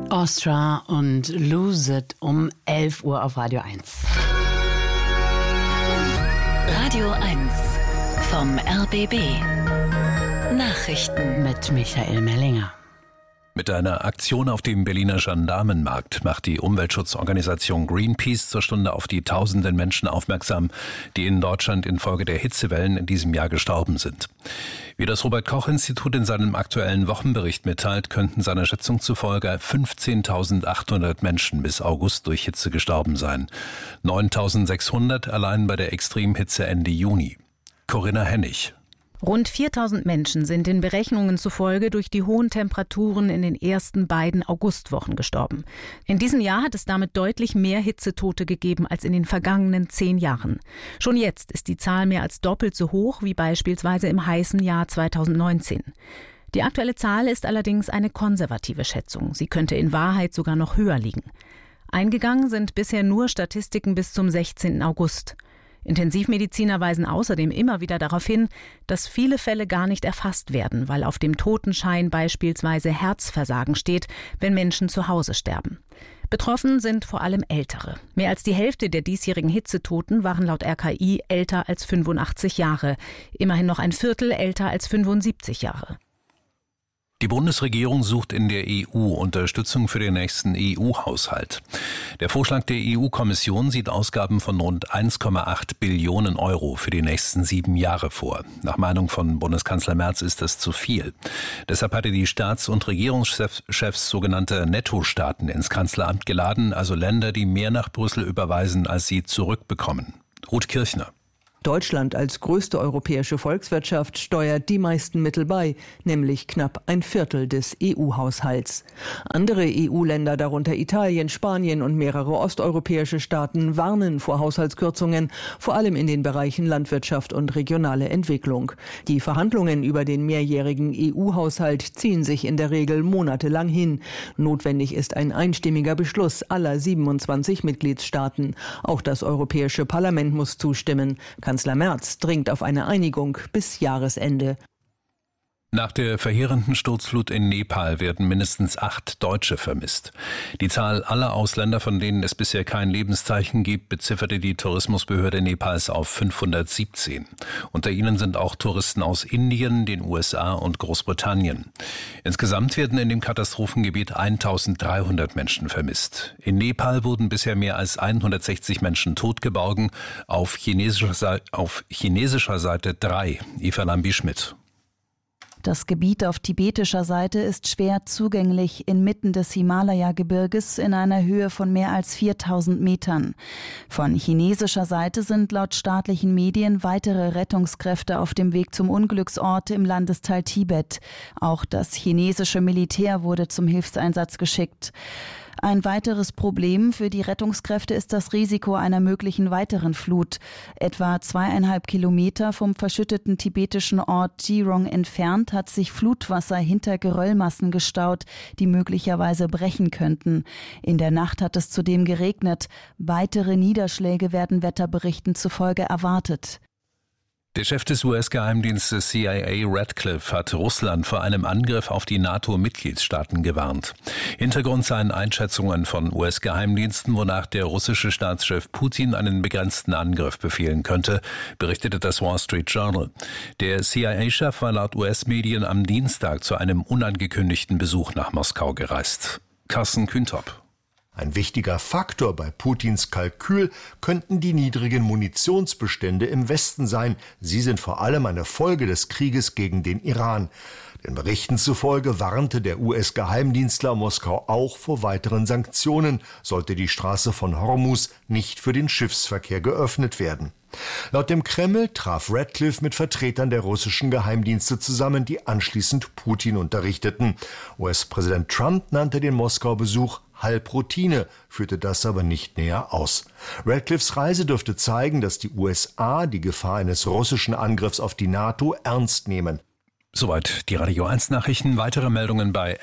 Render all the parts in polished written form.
Ostra und Lose It um 11 Uhr auf Radio 1. Radio 1 vom RBB. Nachrichten Mit Michael Mellinger. Mit einer Aktion auf dem Berliner Gendarmenmarkt macht die Umweltschutzorganisation Greenpeace zur Stunde auf die tausenden Menschen aufmerksam, die in Deutschland infolge der Hitzewellen in diesem Jahr gestorben sind. Wie das Robert-Koch-Institut in seinem aktuellen Wochenbericht mitteilt, könnten seiner Schätzung zufolge 15.800 Menschen bis August durch Hitze gestorben sein. 9.600 allein bei der Extremhitze Ende Juni. Corinna Hennig. Rund 4.000 Menschen sind den Berechnungen zufolge durch die hohen Temperaturen in den ersten beiden Augustwochen gestorben. In diesem Jahr hat es damit deutlich mehr Hitzetote gegeben als in den vergangenen 10 Jahren. Schon jetzt ist die Zahl mehr als doppelt so hoch wie beispielsweise im heißen Jahr 2019. Die aktuelle Zahl ist allerdings eine konservative Schätzung. Sie könnte in Wahrheit sogar noch höher liegen. Eingegangen sind bisher nur Statistiken bis zum 16. August. Intensivmediziner weisen außerdem immer wieder darauf hin, dass viele Fälle gar nicht erfasst werden, weil auf dem Totenschein beispielsweise Herzversagen steht, wenn Menschen zu Hause sterben. Betroffen sind vor allem Ältere. Mehr als die Hälfte der diesjährigen Hitzetoten waren laut RKI älter als 85 Jahre. Immerhin noch ein Viertel älter als 75 Jahre. Die Bundesregierung sucht in der EU Unterstützung für den nächsten EU-Haushalt. Der Vorschlag der EU-Kommission sieht Ausgaben von rund 1,8 Billionen Euro für die nächsten 7 Jahre vor. Nach Meinung von Bundeskanzler Merz ist das zu viel. Deshalb hatte die Staats- und Regierungschefs sogenannte Nettostaaten ins Kanzleramt geladen, also Länder, die mehr nach Brüssel überweisen, als sie zurückbekommen. Ruth Kirchner. Deutschland als größte europäische Volkswirtschaft steuert die meisten Mittel bei, nämlich knapp ein Viertel des EU-Haushalts. Andere EU-Länder, darunter Italien, Spanien und mehrere osteuropäische Staaten, warnen vor Haushaltskürzungen, vor allem in den Bereichen Landwirtschaft und regionale Entwicklung. Die Verhandlungen über den mehrjährigen EU-Haushalt ziehen sich in der Regel monatelang hin. Notwendig ist ein einstimmiger Beschluss aller 27 Mitgliedstaaten. Auch das Europäische Parlament muss zustimmen. Kanzler Merz dringt auf eine Einigung bis Jahresende. Nach der verheerenden Sturzflut in Nepal werden mindestens 8 Deutsche vermisst. Die Zahl aller Ausländer, von denen es bisher kein Lebenszeichen gibt, bezifferte die Tourismusbehörde Nepals auf 517. Unter ihnen sind auch Touristen aus Indien, den USA und Großbritannien. Insgesamt werden in dem Katastrophengebiet 1.300 Menschen vermisst. In Nepal wurden bisher mehr als 160 Menschen totgeborgen, auf chinesischer Seite 3. Eva Lambi-Schmidt. Das Gebiet auf tibetischer Seite ist schwer zugänglich inmitten des Himalaya-Gebirges in einer Höhe von mehr als 4.000 Metern. Von chinesischer Seite sind laut staatlichen Medien weitere Rettungskräfte auf dem Weg zum Unglücksort im Landesteil Tibet. Auch das chinesische Militär wurde zum Hilfseinsatz geschickt. Ein weiteres Problem für die Rettungskräfte ist das Risiko einer möglichen weiteren Flut. Etwa 2,5 Kilometer vom verschütteten tibetischen Ort Jirong entfernt hat sich Flutwasser hinter Geröllmassen gestaut, die möglicherweise brechen könnten. In der Nacht hat es zudem geregnet. Weitere Niederschläge werden Wetterberichten zufolge erwartet. Der Chef des US-Geheimdienstes CIA Radcliffe hat Russland vor einem Angriff auf die NATO-Mitgliedstaaten gewarnt. Hintergrund seien Einschätzungen von US-Geheimdiensten, wonach der russische Staatschef Putin einen begrenzten Angriff befehlen könnte, berichtete das Wall Street Journal. Der CIA-Chef war laut US-Medien am Dienstag zu einem unangekündigten Besuch nach Moskau gereist. Carsten Kühntop. Ein wichtiger Faktor bei Putins Kalkül könnten die niedrigen Munitionsbestände im Westen sein. Sie sind vor allem eine Folge des Krieges gegen den Iran. Den Berichten zufolge warnte der US-Geheimdienstler Moskau auch vor weiteren Sanktionen, sollte die Straße von Hormuz nicht für den Schiffsverkehr geöffnet werden. Laut dem Kreml traf Radcliffe mit Vertretern der russischen Geheimdienste zusammen, die anschließend Putin unterrichteten. US-Präsident Trump nannte den Moskau-Besuch Halbroutine, führte das aber nicht näher aus. Radcliffes Reise dürfte zeigen, dass die USA die Gefahr eines russischen Angriffs auf die NATO ernst nehmen. Soweit die Radio 1 Nachrichten. Weitere Meldungen bei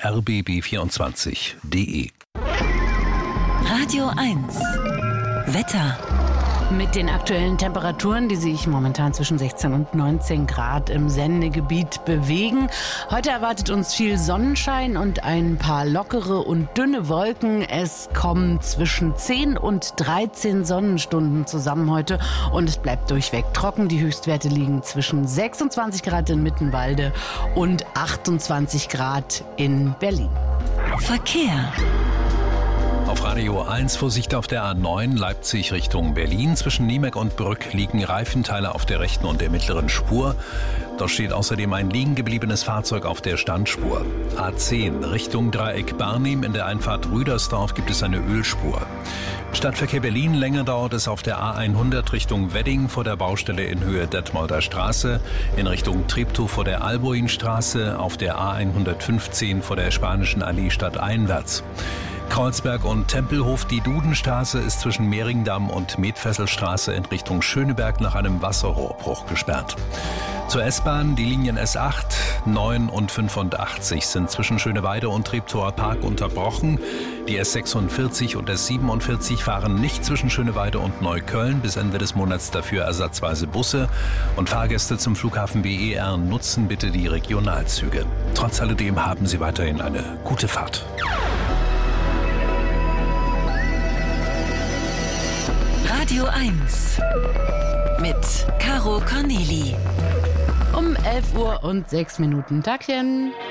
rbb24.de. Radio 1 Wetter. Mit den aktuellen Temperaturen, die sich momentan zwischen 16 und 19 Grad im Sendegebiet bewegen. Heute erwartet uns viel Sonnenschein und ein paar lockere und dünne Wolken. Es kommen zwischen 10 und 13 Sonnenstunden zusammen heute und es bleibt durchweg trocken. Die Höchstwerte liegen zwischen 26 Grad in Mittenwalde und 28 Grad in Berlin. Verkehr. Auf Radio 1 Vorsicht auf der A9 Leipzig Richtung Berlin. Zwischen Niemek und Brück liegen Reifenteile auf der rechten und der mittleren Spur. Dort steht außerdem ein liegen gebliebenes Fahrzeug auf der Standspur. A10 Richtung Dreieck Barnim. In der Einfahrt Rüdersdorf gibt es eine Ölspur. Stadtverkehr Berlin, länger dauert es auf der A100 Richtung Wedding vor der Baustelle in Höhe Detmolder Straße, in Richtung Treptow vor der Albuinstraße, auf der A115 vor der Spanischen Allee stadteinwärts. Kreuzberg und Tempelhof, die Dudenstraße ist zwischen Mehringdamm und Metfesselstraße in Richtung Schöneberg nach einem Wasserrohrbruch gesperrt. Zur S-Bahn, die Linien S8, 9 und 85 sind zwischen Schöneweide und Treptower Park unterbrochen. Die S46 und S47 fahren nicht zwischen Schöneweide und Neukölln. Bis Ende des Monats dafür ersatzweise Busse. Und Fahrgäste zum Flughafen BER nutzen bitte die Regionalzüge. Trotz alledem haben Sie weiterhin eine gute Fahrt. Radio 1 mit Caro Corneli. Um 11 Uhr und 6 Minuten. Tagchen.